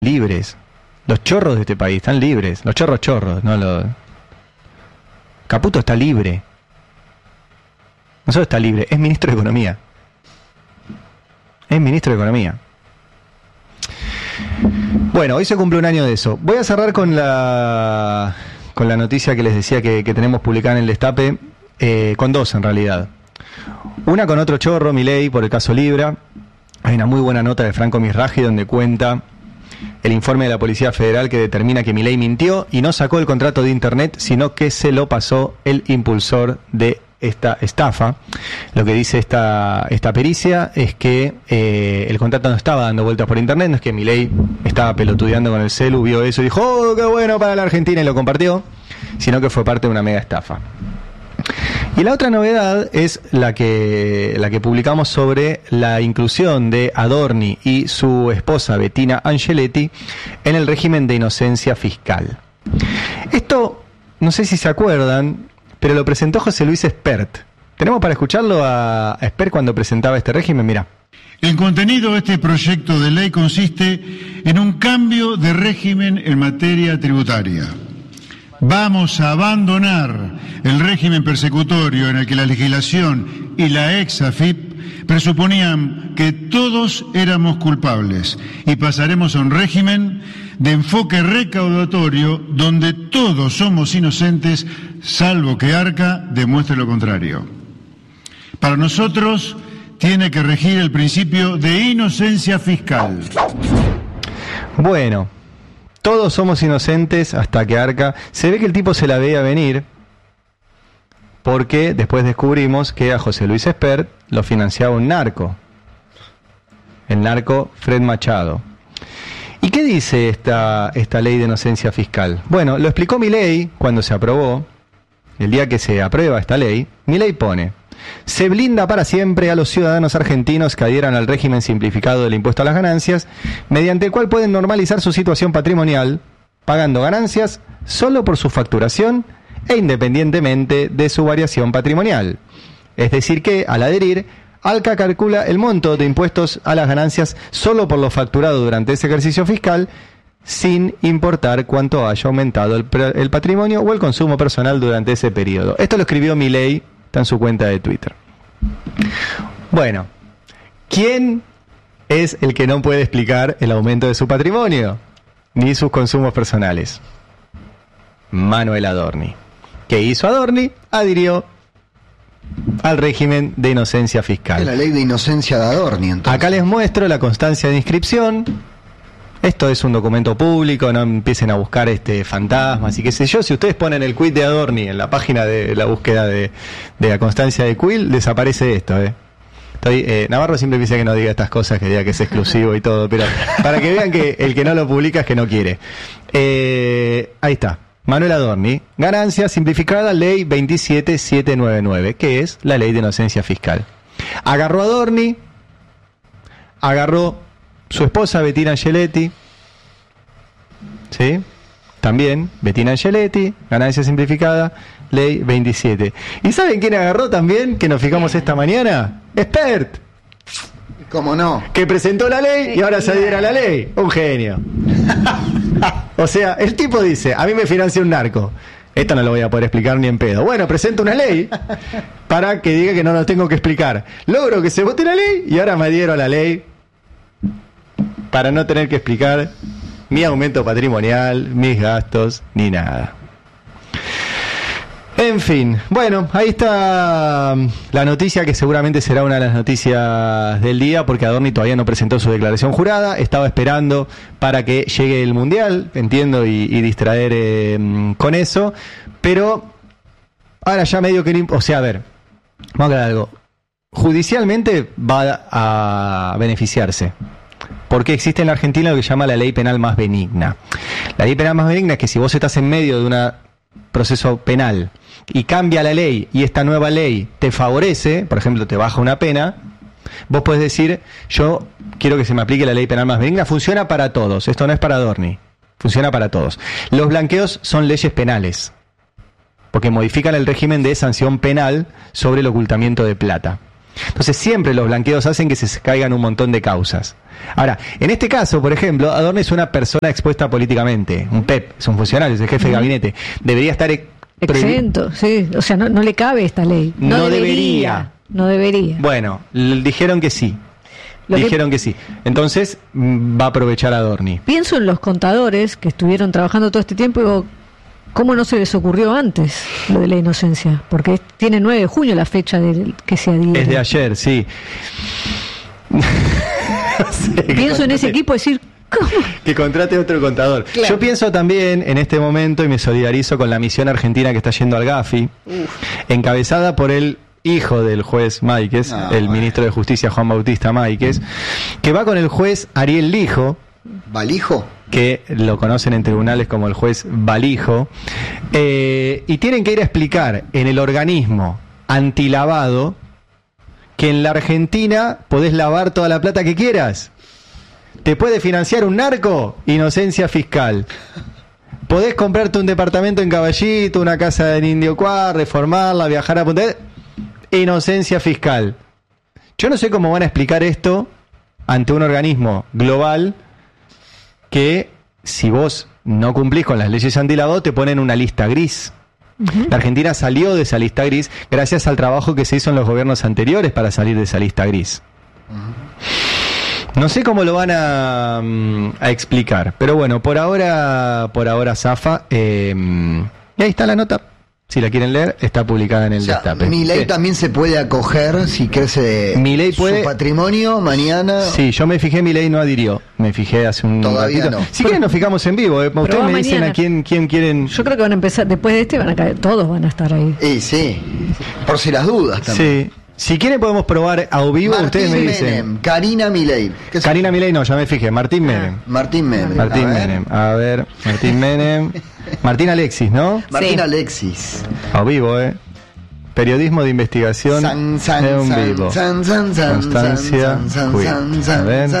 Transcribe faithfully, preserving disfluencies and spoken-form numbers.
libres. Los chorros de este país están libres. Los chorros chorros, no los... Caputo está libre. No solo está libre, es ministro de Economía. Es ministro de Economía. Bueno, hoy se cumple un año de eso. Voy a cerrar con la con la noticia que les decía que, que tenemos publicada en el Destape, eh, con dos en realidad. Una con otro chorro, Milei, por el caso Libra. Hay una muy buena nota de Franco Misraji donde cuenta el informe de la Policía Federal que determina que Milei mintió y no sacó el contrato de internet, sino que se lo pasó el impulsor de esta estafa. Lo que dice esta esta pericia es que eh, el contrato no estaba dando vueltas por internet, no es que Milei estaba pelotudeando con el celu, vio eso y dijo, oh, qué bueno para la Argentina y lo compartió, sino que fue parte de una mega estafa. Y la otra novedad es la que la que publicamos sobre la inclusión de Adorni y su esposa Bettina Angeletti en el régimen de inocencia fiscal. Esto, no sé si se acuerdan, pero lo presentó José Luis Espert. ¿Tenemos para escucharlo a Espert cuando presentaba este régimen? Mirá. El contenido de este proyecto de ley consiste en un cambio de régimen en materia tributaria. Vamos a abandonar el régimen persecutorio en el que la legislación y la ex A F I P presuponían que todos éramos culpables y pasaremos a un régimen de enfoque recaudatorio donde todos somos inocentes salvo que Arca demuestre lo contrario. Para nosotros tiene que regir el principio de inocencia fiscal. Bueno, todos somos inocentes hasta que Arca... Se ve que el tipo se la veía venir porque después descubrimos que a José Luis Espert lo financiaba un narco. El narco Fred Machado. ¿Y qué dice esta, esta ley de inocencia fiscal? Bueno, lo explicó Milei cuando se aprobó. El día que se aprueba esta ley, Milei pone: se blinda para siempre a los ciudadanos argentinos que adhieran al régimen simplificado del impuesto a las ganancias, mediante el cual pueden normalizar su situación patrimonial, pagando ganancias solo por su facturación e independientemente de su variación patrimonial. Es decir que, al adherir, Alca calcula el monto de impuestos a las ganancias solo por lo facturado durante ese ejercicio fiscal, sin importar cuánto haya aumentado el, el patrimonio o el consumo personal durante ese periodo. Esto lo escribió Milei, está en su cuenta de Twitter. Bueno, ¿quién es el que no puede explicar el aumento de su patrimonio ni sus consumos personales? Manuel Adorni. ¿Qué hizo Adorni? Adhirió al régimen de inocencia fiscal. Es la ley de inocencia de Adorni, entonces. Acá les muestro la constancia de inscripción. Esto es un documento público, no empiecen a buscar este fantasmas y qué sé yo. Si ustedes ponen el quit de Adorni en la página de la búsqueda de, de la constancia de Quill, desaparece esto, ¿eh? Estoy, eh, Navarro siempre dice que no diga estas cosas, que diga que es exclusivo y todo, pero para que vean que el que no lo publica es que no quiere. Eh, ahí está. Manuel Adorni, ganancia simplificada, ley veintisiete mil setecientos noventa y nueve, que es la ley de inocencia fiscal. Agarró a Adorni, agarró su esposa Bettina Angeletti, ¿sí? También Bettina Angeletti, ganancia simplificada, ley veintisiete. ¿Y saben quién agarró también, que nos fijamos esta mañana? Espert. ¿Cómo no? Que presentó la ley y ahora se adhiere a la ley. Un genio. O sea, el tipo dice, a mí me financia un narco. Esto no lo voy a poder explicar ni en pedo. Bueno, presento una ley para que diga que no lo tengo que explicar. Logro que se vote la ley y ahora me adhiero a la ley para no tener que explicar mi aumento patrimonial, mis gastos, ni nada. En fin, bueno, ahí está la noticia que seguramente será una de las noticias del día, porque Adorni todavía no presentó su declaración jurada, estaba esperando para que llegue el Mundial, entiendo, y, y distraer eh, con eso, pero ahora ya medio que... O sea, a ver, vamos a aclarar algo. Judicialmente va a beneficiarse, porque existe en la Argentina lo que se llama la ley penal más benigna. La ley penal más benigna es que si vos estás en medio de un proceso penal y cambia la ley y esta nueva ley te favorece, por ejemplo, te baja una pena, vos podés decir, yo quiero que se me aplique la ley penal más benigna. Funciona para todos, esto no es para Adorni, funciona para todos. Los blanqueos son leyes penales, porque modifican el régimen de sanción penal sobre el ocultamiento de plata. Entonces siempre los blanqueos hacen que se caigan un montón de causas. Ahora, en este caso, por ejemplo, Adorni es una persona expuesta políticamente, un P E P, es un funcionario, es el jefe de gabinete. Debería estar ex- exento, sí, o sea, no, no le cabe esta ley. No, no debería, debería. No debería. Bueno, l- dijeron que sí. Lo dijeron que, que sí. Entonces mm, va a aprovechar a Adorni. Pienso en los contadores que estuvieron trabajando todo este tiempo y digo, ¿cómo no se les ocurrió antes lo de la inocencia? Porque es, tiene nueve de junio la fecha de, que se adhiere. Es de ayer, sí. No sé, Pienso en ese equipo decir, ¿cómo? Que contrate otro contador. Claro. Yo pienso también en este momento, y me solidarizo con la misión argentina que está yendo al Gafi, Uf. encabezada por el hijo del juez Máiquez, No, el bueno. ministro de Justicia Juan Bautista Máiquez, que va con el juez Ariel Lijo, ¿Valijo? que lo conocen en tribunales como el juez Valijo, eh, y tienen que ir a explicar en el organismo antilavado que en la Argentina podés lavar toda la plata que quieras. ¿Te puede financiar un narco? Inocencia fiscal. ¿Podés comprarte un departamento en Caballito, una casa en Indio Cuar, reformarla, viajar a Punta del Este? Inocencia fiscal. Yo no sé cómo van a explicar esto ante un organismo global que, si vos no cumplís con las leyes antilavado, te ponen una lista gris. Uh-huh. La Argentina salió de esa lista gris gracias al trabajo que se hizo en los gobiernos anteriores para salir de esa lista gris. No sé cómo lo van a, mm, a explicar, pero bueno, por ahora, por ahora zafa. Eh, y ahí está la nota. Si la quieren leer, está publicada en el O sea, Destape. Milei ¿Qué? también se puede acoger si crece Milei puede- su patrimonio mañana. Sí, yo me fijé, Milei no adhirió. Me fijé hace un Todavía ratito. no. Si quieren nos fijamos en vivo. Eh. Ustedes va me dicen mañana. a quién, quién quieren. Yo creo que van a empezar, después de este van a caer, todos van a estar ahí. Y sí, por si las dudas también. Sí. Si quieren podemos probar a vivo. Martín Ustedes me dicen. Menem, Karina Milei. ¿Qué es? Karina Milei no, ya me fijé. Martín Menem. Martín Menem. Martín a ver. Menem. A ver, Martín Menem. Martín Alexis, ¿no? Martín Sí. Alexis. A vivo, ¿eh? Periodismo de investigación San, san, en san, vivo. san, san, san, Constancia san, san, Cui. san, A san, ver.